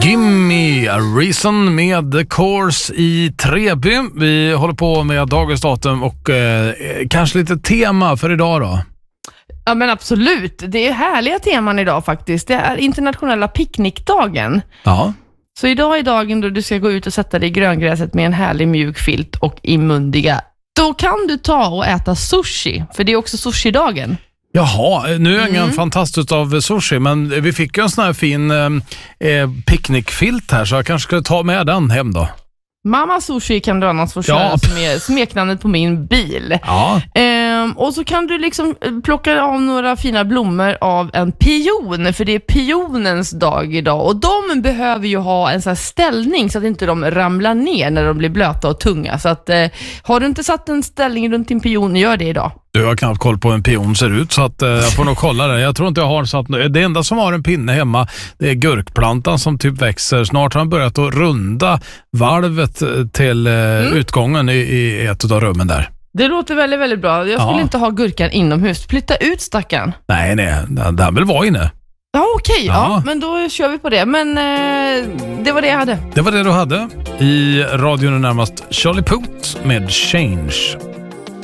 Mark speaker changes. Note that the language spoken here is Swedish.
Speaker 1: Gimme a reason med The Course i Treby. Vi håller på med dagens datum och kanske lite tema för idag då.
Speaker 2: Ja, men absolut. Det är härliga teman idag faktiskt. Det är internationella picknickdagen.
Speaker 1: Ja.
Speaker 2: Så idag är dagen då du ska gå ut och sätta dig i gröngräset med en härlig mjuk filt och immundiga. Då kan du ta och äta sushi, för det är också sushi-dagen.
Speaker 1: Jaha, nu är jag ingen fantastisk av sushi, men vi fick ju en sån här fin picknickfilt här, så jag kanske skulle ta med den hem då.
Speaker 2: Mamma Sushi kan du annars få köra, som är smeknamnet på min bil.
Speaker 1: Ja.
Speaker 2: Och så kan du liksom plocka av några fina blommor av en pion, för det är pionens dag idag. Och de behöver ju ha en sån här ställning så att inte de ramlar ner när de blir blöta och tunga. Så att har du inte satt en ställning runt din pion, gör det idag.
Speaker 1: Du har knappt koll på en pion ser ut, så att jag får nog kolla det. Jag tror inte jag har satt. Det enda som har en pinne hemma, det är gurkplantan som typ växer. Snart har han börjat att runda valvet till utgången i ett av rummen där. Det
Speaker 2: låter väldigt, väldigt bra. Jag skulle inte ha gurkan inomhus. Flytta ut stackaren.
Speaker 1: Nej, den vill vara inne.
Speaker 2: Ja, okej. Ja, men då kör vi på det. Men det var det jag hade.
Speaker 1: Det var det du hade. I radion närmast Charlie Puth med Change.